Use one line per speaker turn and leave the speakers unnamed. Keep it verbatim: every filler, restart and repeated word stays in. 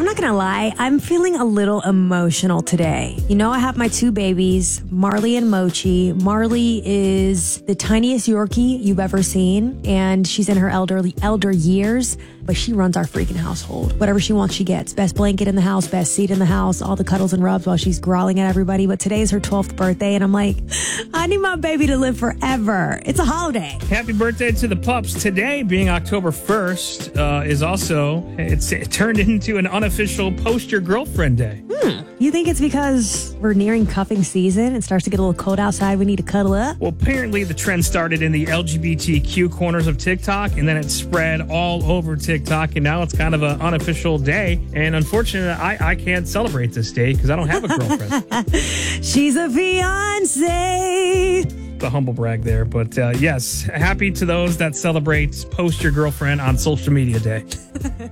not going to lie, I'm feeling a little emotional today. You know, I have my two babies, Marley and Mochi. Marley is the tiniest Yorkie you've ever seen, and she's in her elderly elder years, but she runs our freaking household. Whatever she wants, she gets. Best blanket in the house, best seat in the house, all the cuddles and rubs while she's growling at everybody. But today is her twelfth birthday, and I'm like, I need my baby to live forever. It's a holiday.
Happy birthday to the pups. Today, being October first, uh, is also, it's it turned into an unofficial Post Your Girlfriend Day.
Hmm. You think it's because we're nearing cuffing season? It starts to get a little cold outside. We need to cuddle up?
Well, apparently the trend started in the L G B T Q corners of TikTok, and then it spread all over TikTok, and now it's kind of an unofficial day. And unfortunately, I, I can't celebrate this day because I don't have a girlfriend.
She's a fiance.
The humble brag there. But uh, yes, happy to those that celebrate Post Your Girlfriend on social media day.